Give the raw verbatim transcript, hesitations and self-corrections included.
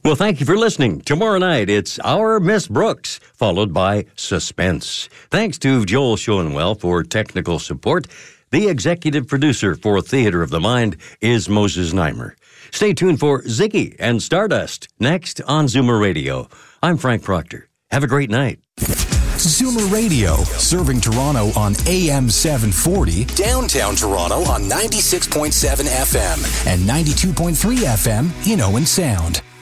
Well, thank you for listening. Tomorrow night, it's Our Miss Brooks, followed by Suspense. Thanks to Joel Schoenwell for technical support. The executive producer for Theater of the Mind is Moses Neimer. Stay tuned for Ziggy and Stardust next on Zoomer Radio. I'm Frank Proctor. Have a great night. Zoomer Radio, serving Toronto on A M seven forty, downtown Toronto on ninety-six point seven F M and ninety-two point three F M in Owen Sound.